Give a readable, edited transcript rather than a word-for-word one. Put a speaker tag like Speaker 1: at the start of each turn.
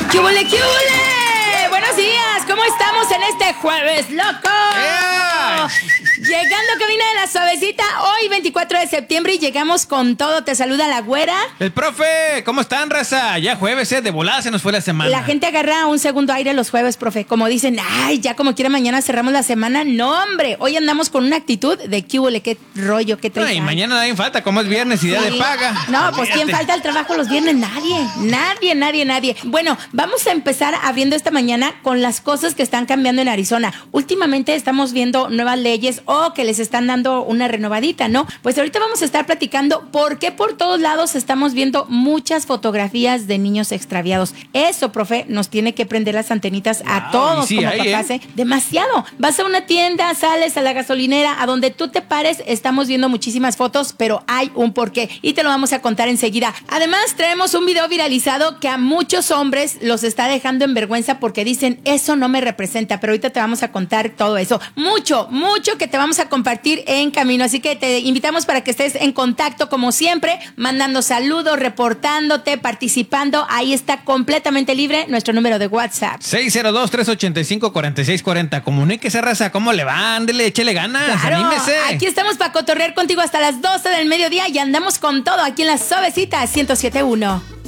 Speaker 1: ¿Qué huele, qué huele? Buenos días, ¿cómo estamos en este jueves, loco? Llegando cabina de la suavecita, hoy 24 de septiembre y llegamos con todo. Te saluda la güera.
Speaker 2: El profe, ¿cómo están, raza? Ya jueves, de volada se nos fue la semana.
Speaker 1: La gente agarra un segundo aire los jueves, profe. Como dicen, ay, ya como quiera mañana cerramos la semana. No, hombre, hoy andamos con una actitud de qué huele, qué rollo, qué trae.
Speaker 2: Ay, mañana nadie falta, como es viernes y día de paga.
Speaker 1: No, pues ¿quién falta al trabajo los viernes? Nadie. Bueno, vamos a empezar abriendo esta mañana con las cosas que están cambiando en Arizona. Últimamente estamos viendo nuevas leyes o que les están dando una renovadita, ¿no? Pues ahorita vamos a estar platicando por qué por todos lados estamos viendo muchas fotografías de niños extraviados. Eso, profe, nos tiene que prender las antenitas a todos
Speaker 2: sí,
Speaker 1: como
Speaker 2: ahí,
Speaker 1: papás, demasiado. Vas a una tienda, sales a la gasolinera, a donde tú te pares, estamos viendo muchísimas fotos, pero hay un porqué y te lo vamos a contar enseguida. Además, traemos un video viralizado que a muchos hombres los está dejando en vergüenza porque dicen, eso no me representa, pero ahorita te vamos a contar todo eso. Mucho que te vamos a compartir en camino, así que te invitamos para que estés en contacto como siempre, mandando saludos, reportándote, participando. Ahí está completamente libre nuestro número de WhatsApp.
Speaker 2: 602-385-4640. Comuníquese, raza, ¿cómo le va? Ándele, échele ganas,
Speaker 1: claro,
Speaker 2: anímese.
Speaker 1: Aquí estamos para cotorrear contigo hasta las 12 del mediodía y andamos con todo aquí en la suavecita 107.1.